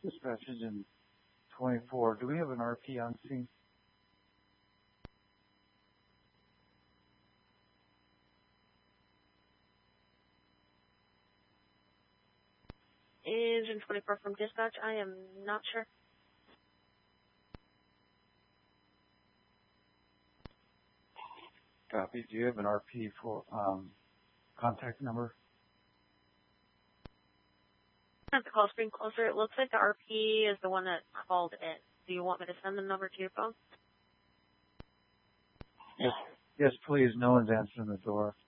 Dispatch engine 24. Do we have an RP on scene? Engine 24 from dispatch. I am not sure. Copy. Do you have an RP for contact number? I have the call screen closer. It looks like the RP is the one that called in. Do you want me to send the number to your phone? Yes, please. No one's answering the door.